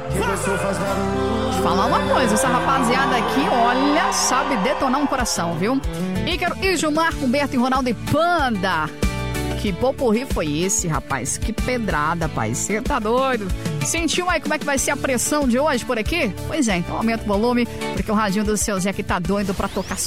Falar uma coisa, essa rapaziada aqui, olha, sabe detonar um coração, viu? Ícaro e Gilmar, Humberto e Ronaldo e Panda. Que popurrí foi esse, rapaz? Que pedrada, rapaz. Você tá doido? Sentiu aí como é que vai ser a pressão de hoje por aqui? Pois é, então aumenta o volume, porque o radinho do seu Zé aqui tá doido pra tocar